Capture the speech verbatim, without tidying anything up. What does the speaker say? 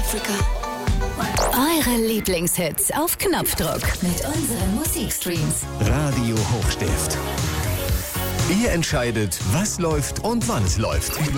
Africa. Eure Lieblingshits auf Knopfdruck mit unseren Musikstreams. Radio Hochstift. Ihr entscheidet, was läuft und wann es läuft.